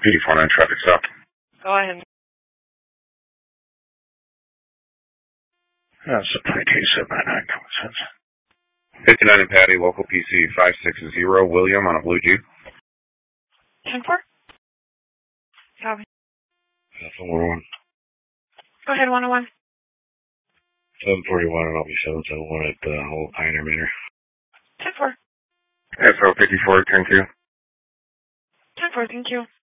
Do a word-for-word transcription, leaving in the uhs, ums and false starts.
P D four nine traffic stop. Go ahead. That's a P T seven nine common sense. fifty-nine and Patty, local P C five six zero, William on a blue Jeep. ten four? Copy. That's a one oh one. Go ahead, one oh one. seven forty-one and I'll be seven seven one at the whole Pioneer Manor. ten four. S O fifty-four, turn two. ten four, thank you.